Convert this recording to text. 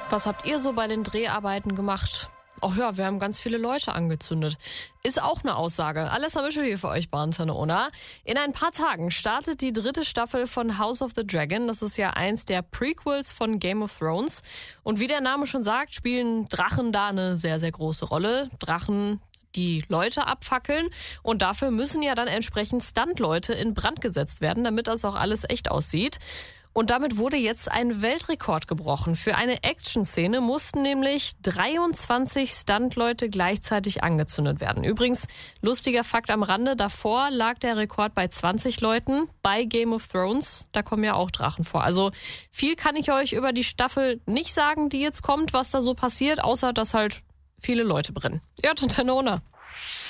Was habt ihr so bei den Dreharbeiten gemacht? Ach ja, wir haben ganz viele Leute angezündet. Ist auch eine Aussage. Alessa Mischel hier für euch, Barnes Ona. In ein paar Tagen startet die 3. Staffel von House of the Dragon. Das ist ja eins der Prequels von Game of Thrones. Und wie der Name schon sagt, spielen Drachen da eine sehr, sehr große Rolle. Drachen, die Leute abfackeln. Und dafür müssen ja dann entsprechend Stuntleute in Brand gesetzt werden, damit das auch alles echt aussieht. Und damit wurde jetzt ein Weltrekord gebrochen. Für eine Action-Szene mussten nämlich 23 Stuntleute gleichzeitig angezündet werden. Übrigens, lustiger Fakt am Rande, davor lag der Rekord bei 20 Leuten bei Game of Thrones. Da kommen ja auch Drachen vor. Also viel kann ich euch über die Staffel nicht sagen, die jetzt kommt, was da so passiert, außer dass halt viele Leute brennen. Ja, Tante Nona.